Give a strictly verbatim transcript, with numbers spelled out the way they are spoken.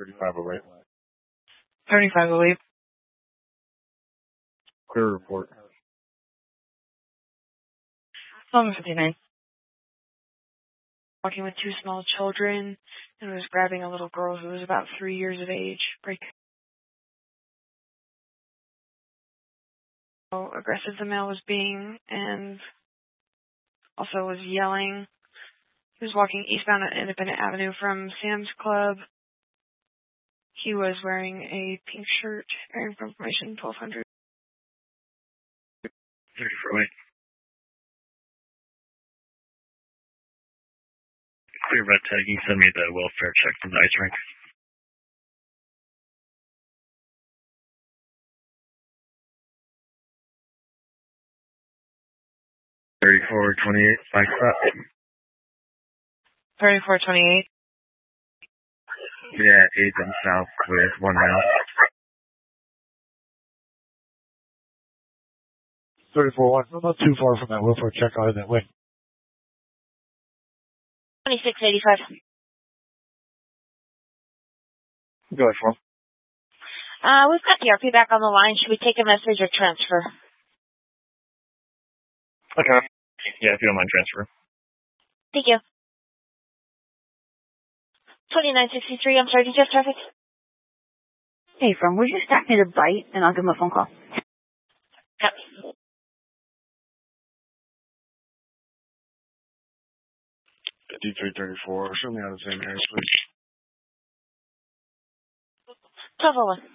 thirty-five oh eight. thirty-five oh eight. Clear report. eleven fifty-nine. Walking with two small children and was grabbing a little girl who was about three years of age. Break. How aggressive the male was being and also was yelling. He was walking eastbound on Independent Avenue from Sam's Club. He was wearing a pink shirt, airing for information, twelve hundred. thirty-four oh eight. Clear red tagging. Send me the welfare check from the ice rink. thirty-four twenty-eight, bike stop. thirty-four twenty-eight. Yeah, eighth and south with one mile. thirty-four one. I'm not too far from that welfare check out of that way. twenty-six eighty-five. Go ahead, for Uh, we've got the R P back on the line. Should we take a message or transfer? Okay. Yeah, if you don't mind transfer. Thank you. twenty-nine sixty-three, I'm sorry, did you have traffic? Hey, from, would you stack me the bite and I'll give him a phone call? Yep. fifty-three thirty-four, show me out of the same area, please. twelve oh one.